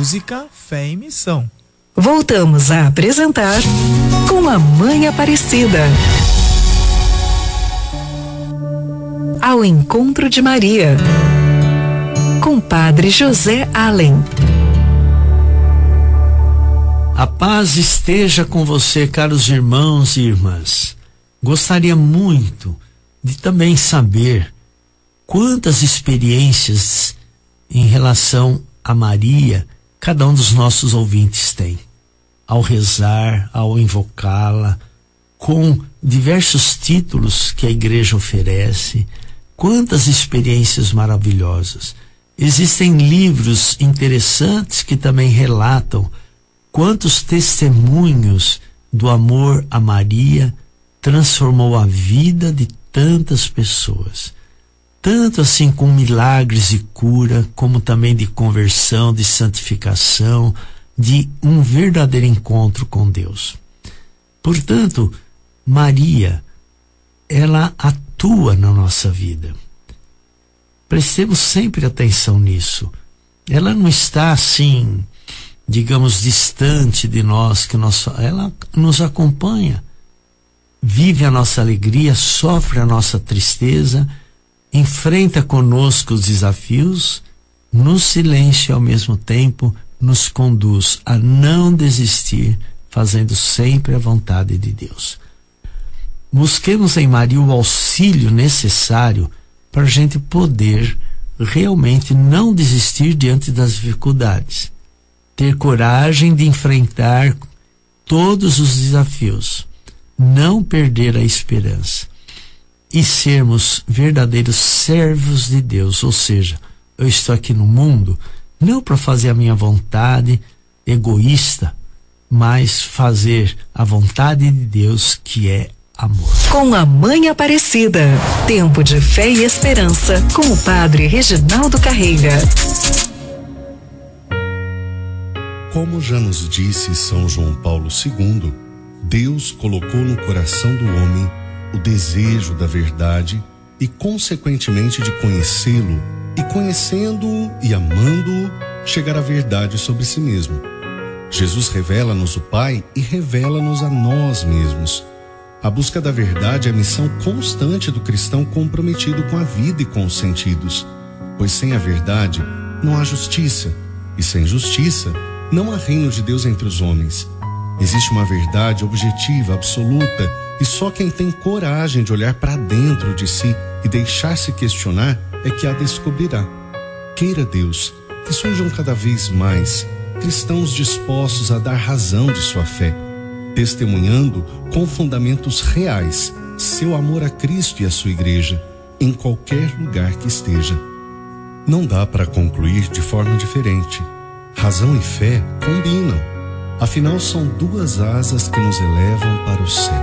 música Fé em Missão. Voltamos a apresentar Com a Mãe Aparecida. Ao encontro de Maria, com Padre José Allen. A paz esteja com você, caros irmãos e irmãs. Gostaria muito de também saber quantas experiências em relação a Maria cada um dos nossos ouvintes tem. Ao rezar, ao invocá-la, com diversos títulos que a igreja oferece, quantas experiências maravilhosas. Existem livros interessantes que também relatam quantos testemunhos do amor a Maria transformou a vida de tantas pessoas. Tanto assim com milagres e cura, como também de conversão, de santificação, de um verdadeiro encontro com Deus. Portanto, Maria, ela atua na nossa vida. Prestemos sempre atenção nisso. Ela não está assim, digamos, distante de nós, ela nos acompanha, vive a nossa alegria, sofre a nossa tristeza, enfrenta conosco os desafios, no silêncio e ao mesmo tempo nos conduz a não desistir, fazendo sempre a vontade de Deus. Busquemos em Maria o auxílio necessário para a gente poder realmente não desistir diante das dificuldades, ter coragem de enfrentar todos os desafios, não perder a esperança e sermos verdadeiros servos de Deus. Ou seja, eu estou aqui no mundo não para fazer a minha vontade egoísta, mas fazer a vontade de Deus, que é amor. Com a Mãe Aparecida, tempo de fé e esperança, com o Padre Reginaldo Carreira. Como já nos disse São João Paulo II, Deus colocou no coração do homem o desejo da verdade e, consequentemente, de conhecê-lo, e conhecendo-o e amando-o, chegar à verdade sobre si mesmo. Jesus revela-nos o Pai e revela-nos a nós mesmos. A busca da verdade é a missão constante do cristão comprometido com a vida e com os sentidos, pois sem a verdade não há justiça, e sem justiça não há reino de Deus entre os homens. Existe uma verdade objetiva, absoluta, e só quem tem coragem de olhar para dentro de si e deixar-se questionar é que a descobrirá. Queira Deus que surjam cada vez mais cristãos dispostos a dar razão de sua fé, testemunhando com fundamentos reais seu amor a Cristo e a sua igreja, em qualquer lugar que esteja. Não dá para concluir de forma diferente. Razão e fé combinam. Afinal, são duas asas que nos elevam para o céu.